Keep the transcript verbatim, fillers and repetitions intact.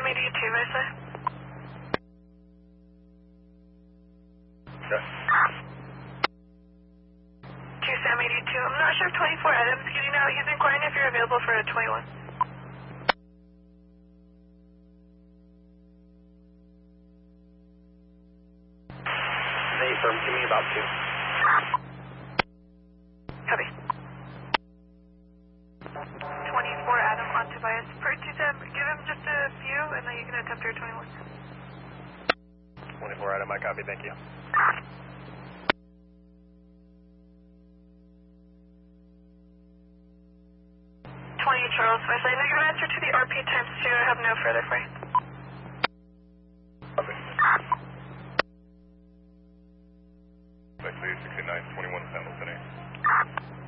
eighty-two, I say. Okay. two Sam eighty-two. I'm not sure if twenty-four Adams getting out. He's inquiring if you're available for a twenty-one. Hey, firm, give me about two. Copy. twenty-four Adam on Tobias. Per two Sam, give him just a few and then you can attempt your twenty-one. twenty-four Adam, I copy, thank you. twenty Charles West. I know your answer to the R P times two. I have no further for you. Copy. Actually, sixty-nine twenty-one San Jose.